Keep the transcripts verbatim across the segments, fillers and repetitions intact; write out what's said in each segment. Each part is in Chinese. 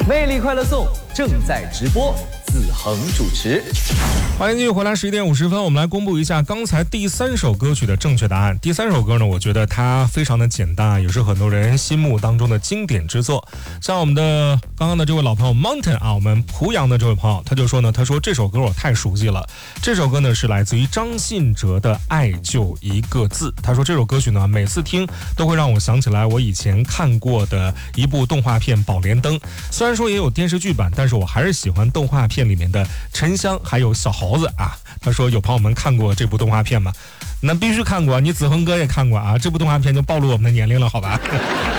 魅力快乐颂正在直播，子恒主持。 欢迎继续回来，十一点五十分，我们来公布一下刚才第三首歌曲的正确答案。第三首歌呢，我觉得它非常的简单，也是很多人心目当中的经典之作。像我们的刚刚的这位老朋友 Mountain 啊，我们濮阳的这位朋友，他就说呢，他说这首歌我太熟悉了。这首歌呢是来自于张信哲的《爱就一个字》。他说这首歌曲呢，每次听都会让我想起来我以前看过的一部动画片《宝莲灯》。虽然说也有电视剧版，但是我还是喜欢动画片里面的沉香还有小猴子啊。他说有朋友们看过这部动画片吗？那必须看过，你子恒哥也看过啊。这部动画片就暴露我们的年龄了，好吧？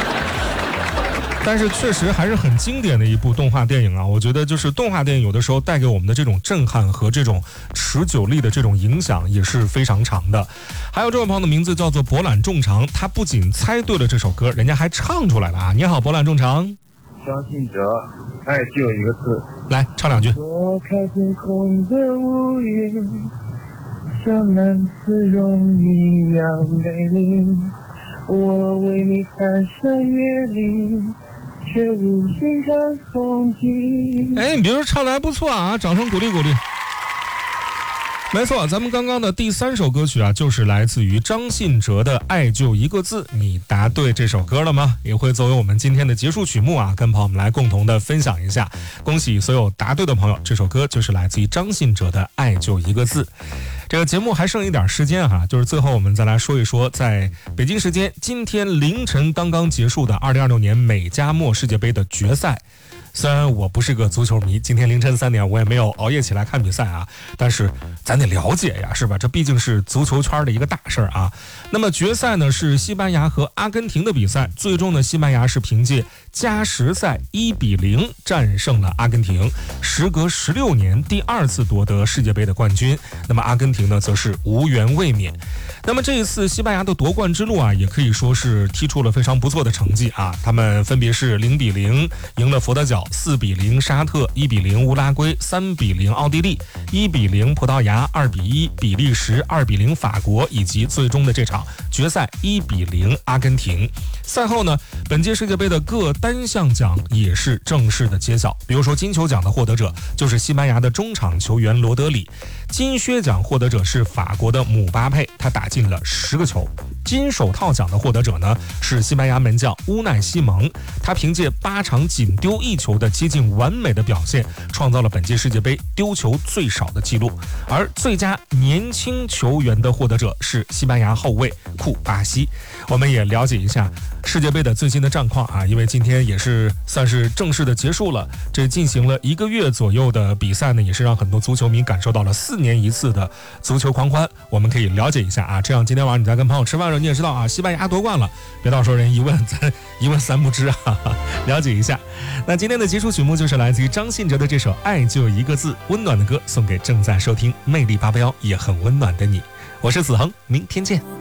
但是确实还是很经典的一部动画电影啊。我觉得就是动画电影有的时候带给我们的这种震撼和这种持久力的这种影响也是非常长的。还有这位朋友的名字叫做博览众长，他不仅猜对了这首歌，人家还唱出来了啊！你好，博览众长。 张信哲，爱就一个字， 来唱两句。 拨开天空的乌云，像南丝绒一样美丽，我为你翻山越岭，却无心看风景。 哎，你别说，唱得还不错啊，掌声鼓励鼓励。没错，咱们刚刚的第三首歌曲啊，就是来自于张信哲的《爱就一个字》。你答对这首歌了吗？也会作为我们今天的结束曲目啊，跟朋友们来共同的分享一下。恭喜所有答对的朋友，这首歌就是来自于张信哲的《爱就一个字》。这个节目还剩一点时间哈、啊，就是最后我们再来说一说，在北京时间今天凌晨刚刚结束的二零二六年美加墨世界杯的决赛。虽然我不是个足球迷，今天凌晨三点我也没有熬夜起来看比赛啊，但是咱得了解呀，是吧？这毕竟是足球圈的一个大事儿啊。那么决赛呢是西班牙和阿根廷的比赛，最终呢西班牙是凭借加时赛一比零战胜了阿根廷，时隔十六年第二次夺得世界杯的冠军。那么阿根廷呢则是无缘卫冕。那么这一次西班牙的夺冠之路啊，也可以说是踢出了非常不错的成绩啊。他们分别是零比零赢了佛得角，四比零沙特，一比零乌拉圭，三比零奥地利，一比零葡萄牙，二比一比利时，二比零法国，以及最终的这场决赛一比零阿根廷。赛后呢，本届世界杯的各单项奖也是正式的揭晓。比如说金球奖的获得者就是西班牙的中场球员罗德里，金靴奖获得者是法国的姆巴佩，他打进了十个球。金手套奖的获得者呢是西班牙门将乌奈西蒙，他凭借八场仅丢一球的接近完美的表现，创造了本届世界杯丢球最少的记录。而最佳年轻球员的获得者是西班牙后卫库巴西。我们也了解一下世界杯的最新的战况啊，因为今天也是算是正式的结束了，这进行了一个月左右的比赛呢，也是让很多足球迷感受到了四年一次的足球狂欢。我们可以了解一下啊，这样今天晚上你在跟朋友吃饭的时候，你也知道啊，西班牙夺冠了，别到时候人一问咱一问三不知啊，了解一下。那今天的结束曲目就是来自于张信哲的这首《爱就一个字》，温暖的歌送给正在收听魅力八八幺也很温暖的你。我是子恒，明天见。